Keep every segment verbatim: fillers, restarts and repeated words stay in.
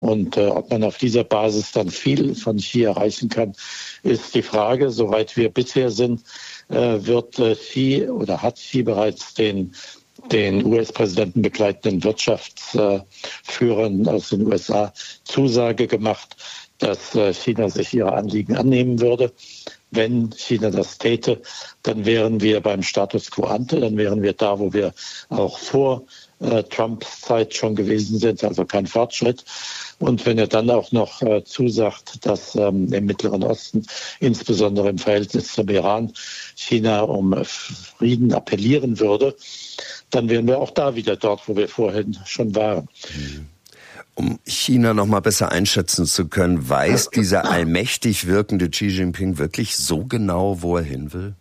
Und äh, ob man auf dieser Basis dann viel von Xi erreichen kann, ist die Frage. Soweit wir bisher sind, äh, wird äh, Xi oder hat Xi bereits den den U S-Präsidenten begleitenden Wirtschaftsführern aus den U S A Zusage gemacht, dass äh, China sich ihrer Anliegen annehmen würde. Wenn China das täte, dann wären wir beim Status quo ante, dann wären wir da, wo wir auch vor äh, Trumps Zeit schon gewesen sind, also kein Fortschritt. Und wenn er dann auch noch äh, zusagt, dass ähm, im Mittleren Osten, insbesondere im Verhältnis zum Iran, China um Frieden appellieren würde, dann wären wir auch da wieder dort, wo wir vorhin schon waren. Um China noch mal besser einschätzen zu können, weiß dieser allmächtig wirkende Xi Jinping wirklich so genau, wo er hin will?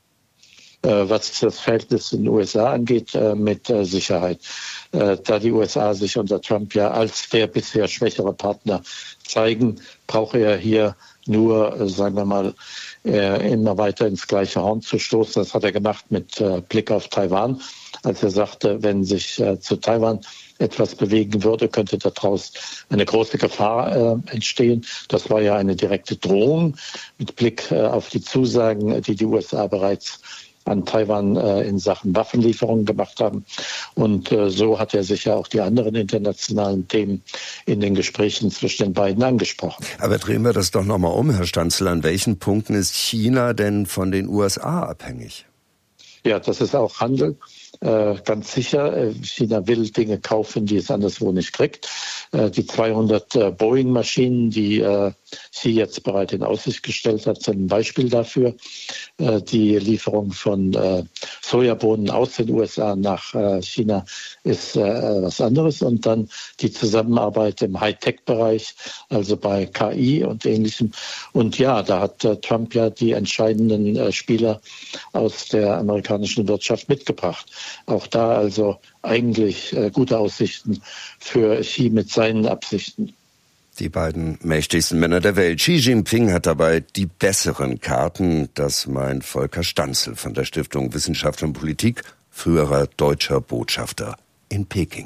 Was das Verhältnis in den U S A angeht, mit Sicherheit. Da die U S A sich unter Trump ja als der bisher schwächere Partner zeigen, braucht er hier nur, sagen wir mal, immer weiter ins gleiche Horn zu stoßen. Das hat er gemacht mit Blick auf Taiwan, als er sagte, wenn sich zu Taiwan etwas bewegen würde, könnte daraus eine große Gefahr äh, entstehen. Das war ja eine direkte Drohung mit Blick äh, auf die Zusagen, die die U S A bereits an Taiwan äh, in Sachen Waffenlieferungen gemacht haben. Und äh, so hat er sich ja auch die anderen internationalen Themen in den Gesprächen zwischen den beiden angesprochen. Aber drehen wir das doch nochmal um, Herr Stanzel. An welchen Punkten ist China denn von den U S A abhängig? Ja, das ist auch Handel. Äh, ganz sicher, China will Dinge kaufen, die es anderswo nicht kriegt. Äh, die zweihundert äh, Boeing-Maschinen, die äh, Xi jetzt bereit in Aussicht gestellt hat, sind ein Beispiel dafür. Äh, die Lieferung von äh, Sojabohnen aus den U S A nach äh, China ist äh, was anderes. Und dann die Zusammenarbeit im Hightech-Bereich, also bei K I und Ähnlichem. Und ja, da hat äh, Trump ja die entscheidenden äh, Spieler aus der amerikanischen Wirtschaft mitgebracht. Auch da also eigentlich äh, gute Aussichten für Xi mit seinen Absichten. Die beiden mächtigsten Männer der Welt. Xi Jinping hat dabei die besseren Karten. Das meint Volker Stanzel von der Stiftung Wissenschaft und Politik, früherer deutscher Botschafter in Peking.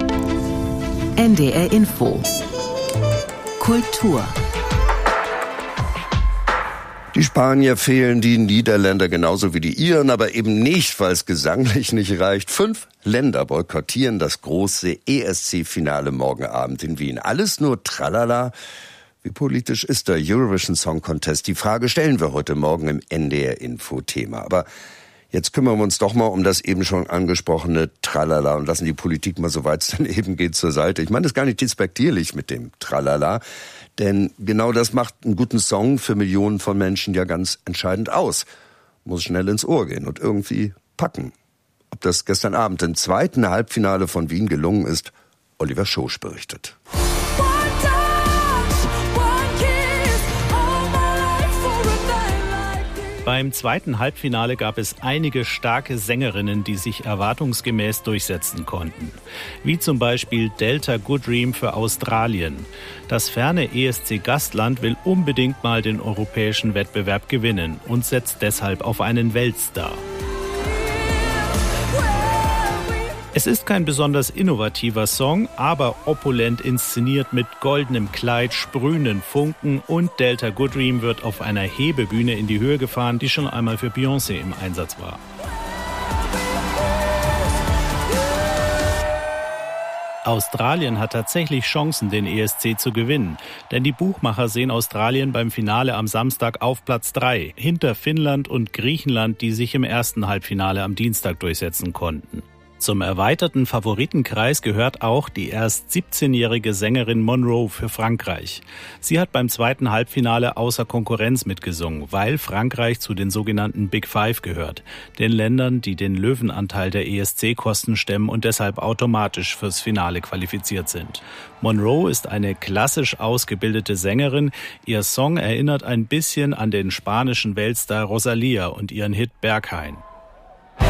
N D R Info. Kultur. Die Spanier fehlen, die Niederländer genauso wie die Iren, aber eben nicht, weil es gesanglich nicht reicht. Fünf Länder boykottieren das große E S C-Finale morgen Abend in Wien. Alles nur Tralala. Wie politisch ist der Eurovision Song Contest? Die Frage stellen wir heute Morgen im N D R-Info-Thema. Aber jetzt kümmern wir uns doch mal um das eben schon angesprochene Tralala und lassen die Politik mal, soweit es dann eben geht, zur Seite. Ich meine das gar nicht despektierlich mit dem Tralala, denn genau das macht einen guten Song für Millionen von Menschen ja ganz entscheidend aus. Muss schnell ins Ohr gehen und irgendwie packen. Ob das gestern Abend im zweiten Halbfinale von Wien gelungen ist, Oliver Schosch berichtet. Beim zweiten Halbfinale gab es einige starke Sängerinnen, die sich erwartungsgemäß durchsetzen konnten. Wie zum Beispiel Delta Goodrem für Australien. Das ferne E S C-Gastland will unbedingt mal den europäischen Wettbewerb gewinnen und setzt deshalb auf einen Weltstar. Es ist kein besonders innovativer Song, aber opulent inszeniert mit goldenem Kleid, sprühenden Funken und Delta Goodrem wird auf einer Hebebühne in die Höhe gefahren, die schon einmal für Beyoncé im Einsatz war. Australien hat tatsächlich Chancen, den E S C zu gewinnen. Denn die Buchmacher sehen Australien beim Finale am Samstag auf Platz drei, hinter Finnland und Griechenland, die sich im ersten Halbfinale am Dienstag durchsetzen konnten. Zum erweiterten Favoritenkreis gehört auch die erst siebzehnjährige Sängerin Monroe für Frankreich. Sie hat beim zweiten Halbfinale außer Konkurrenz mitgesungen, weil Frankreich zu den sogenannten Big Five gehört, den Ländern, die den Löwenanteil der E S C-Kosten stemmen und deshalb automatisch fürs Finale qualifiziert sind. Monroe ist eine klassisch ausgebildete Sängerin. Ihr Song erinnert ein bisschen an den spanischen Weltstar Rosalía und ihren Hit Berghain.